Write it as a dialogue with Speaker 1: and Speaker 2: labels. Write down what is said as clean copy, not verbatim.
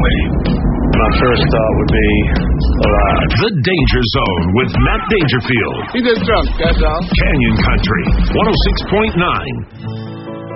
Speaker 1: family.
Speaker 2: My first thought would be alive.
Speaker 1: The Danger Zone with Matt Dangerfield.
Speaker 3: He's just drunk, that's all.
Speaker 1: Canyon Country 106.9.